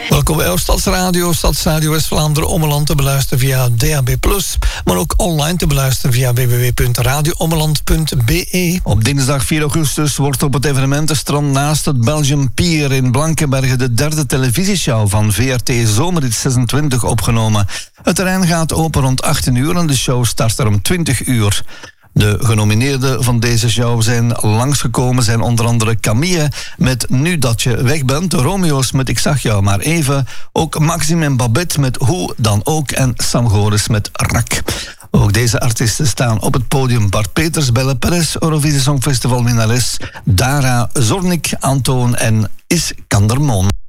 Welkom bij Stadsradio West-Vlaanderen Ommeland te beluisteren via DAB+, maar ook online te beluisteren via www.radioommeland.be. Op dinsdag 4 augustus wordt op het evenementenstrand naast het Belgium Pier in Blankenberge de derde televisieshow van VRT Zomerrit 26 opgenomen. Het terrein gaat open rond 18 uur en de show start er om 20 uur. De genomineerden van deze show zijn langsgekomen, zijn onder andere Camille met Nu dat je weg bent, de Romeo's met Ik zag jou maar even, ook Maxime en Babette met Hoe dan ook en Sam Goris met Rak. Ook deze artiesten staan op het podium. Bart Peters, Belle Perez, Eurovisie Songfestival winnares, Dara, Zornik, Antoon en Iskandermon.